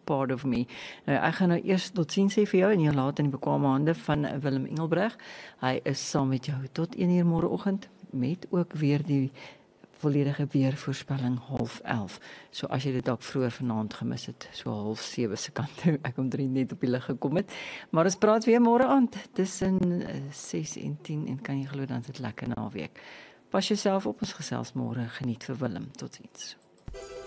part of me. Nou, ek gaan nou eers totsiens sê vir jou en jou laat in die bekwame hande van Willem Engelbreg. Hy is saam met jou tot 1 uur môreoggend met ook weer die volledige weervoorspelling 10:30. So as jy dit dalk vroeër vanaand gemis het, so 6:30 se kant toe, ek omtrent net op die lig gekom het. Maar ons praat weer môre aand tussen 6 en 10 en kan jy glo dan is dit lekker naweek. Pas jouself op, ons gesels môre, geniet vir Willem, totsiens.